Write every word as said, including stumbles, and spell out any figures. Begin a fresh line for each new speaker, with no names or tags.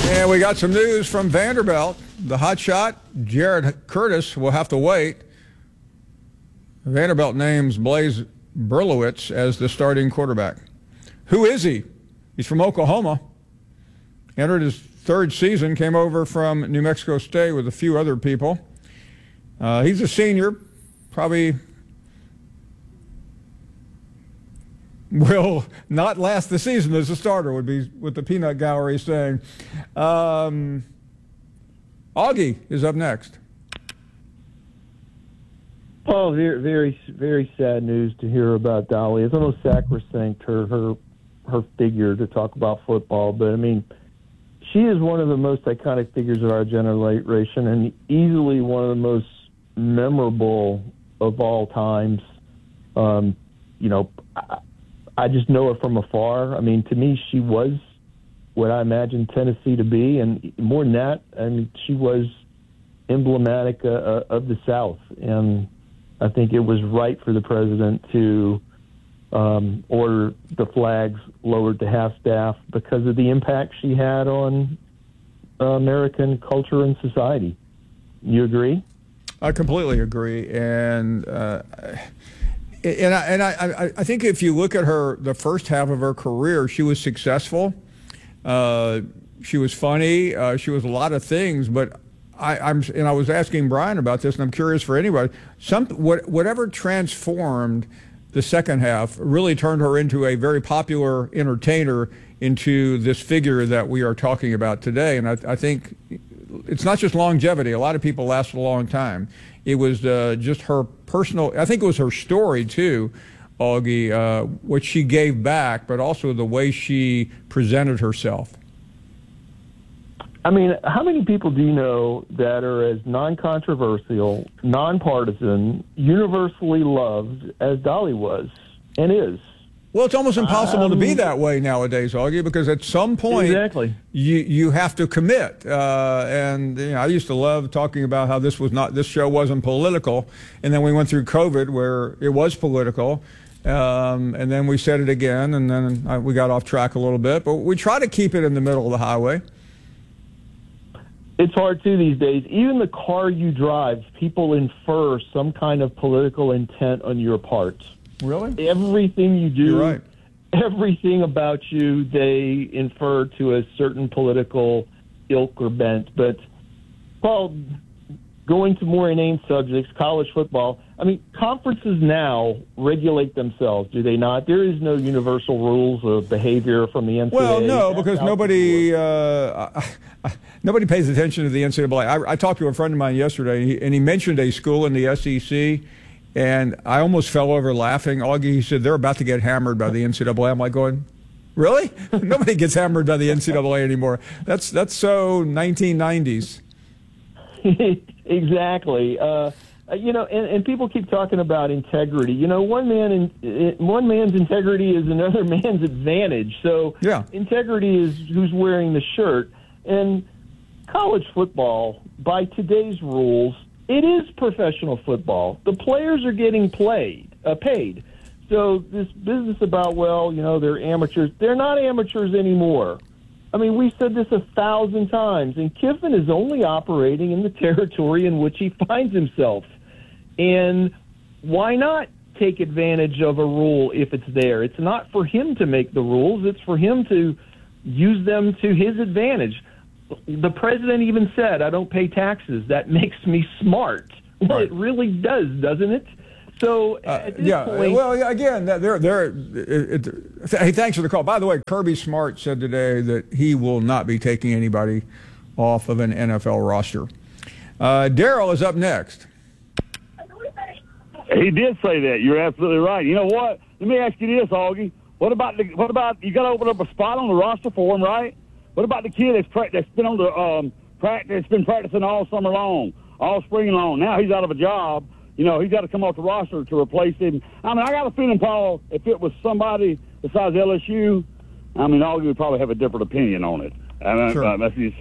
And we got some news from Vanderbilt. The hotshot, Jared Curtis, will have to wait. Vanderbilt names Blaise Berlowitz as the starting quarterback. Who is he? He's from Oklahoma. Entered his third season, came over from New Mexico State with a few other people. Uh, he's a senior, probably will not last the season as a starter, would be what the peanut gallery is saying. Um, Augie is up next.
Oh, very, very, very sad news to hear about Dolly. It's almost sacrosanct, her, her, her figure to talk about football. But, I mean, she is one of the most iconic figures of our generation and easily one of the most memorable of all times. Um, you know, I, I just know her from afar. I mean, to me, she was what I imagined Tennessee to be. And more than that, I mean, she was emblematic uh, of the South. And I think it was right for the president to um, order the flags lowered to half-staff because of the impact she had on uh, American culture and society. You agree?
I completely agree. And uh, and, I, and I, I think if you look at her, the first half of her career, she was successful. Uh, she was funny. Uh, she was a lot of things, but I, I'm, and I was asking Brian about this, and I'm curious for anybody. Some, what, whatever transformed the second half really turned her into a very popular entertainer, into this figure that we are talking about today. And I, I think it's not just longevity. A lot of people last a long time. It was uh, just her personal, I think it was her story too, Augie, uh, what she gave back, but also the way she presented herself.
I mean, how many people do you know that are as non-controversial, nonpartisan, universally loved as Dolly was and is?
Well, it's almost impossible um, to be
Um,
that way nowadays, Augie, because at some point
Exactly.
you you have to commit. Uh, and you know, I used to love talking about how this was not this show wasn't political, and then we went through COVID where it was political, um, and then we said it again, and then uh, we got off track a little bit. But we try to keep it in the middle of the highway.
It's hard, too, these days. Even the car you drive, people infer some kind of political intent on your part.
Really?
Everything you do,
You're right.
everything about you, they infer to a certain political ilk or bent. But, Paul, going to more inane subjects, college football, I mean, conferences now regulate themselves, do they not? There is no universal rules of behavior from the N C double A.
Well, no,
That's
because
out
nobody
the
uh, I, I, nobody pays attention to the N C double A. I, I talked to a friend of mine yesterday, and he, and he mentioned a school in the S E C, and I almost fell over laughing. Augie, he said, they're about to get hammered by the N C double A. I'm like going, really? Nobody gets hammered by the N C double A anymore. That's, that's so nineteen nineties.
Exactly. Uh, you know, and, and people keep talking about integrity. You know, one man in, one man's integrity is another man's advantage. So
yeah.
Integrity is who's wearing the shirt. And college football, by today's rules, it is professional football. The players are getting played, uh, paid. So this business about, well, you know, they're amateurs. They're not amateurs anymore. I mean, we've said this a thousand times, and Kiffin is only operating in the territory in which he finds himself. And why not take advantage of a rule if it's there? It's not for him to make the rules. It's for him to use them to his advantage. The president even said, I don't pay taxes. That makes me smart. Well,
right.
It really does, doesn't it? So,
Uh,
at this
yeah,
point,
well, yeah, again, they're, they're, it, it, hey, thanks for the call. By the way, Kirby Smart said today that he will not be taking anybody off of an N F L roster. Uh, Daryl is up next.
He did say that. You're absolutely right. You know what? Let me ask you this, Augie. What about the, what about you got to open up a spot on the roster for him, right? What about the kid that's pra- that's been on the um practice, that's been practicing all summer long, all spring long? Now he's out of a job. You know, he's got to come off the roster to replace him. I mean, I got a feeling, Paul, if it was somebody besides L S U, I mean, Augie would probably have a different opinion on it. And
Sure.
uh, that's just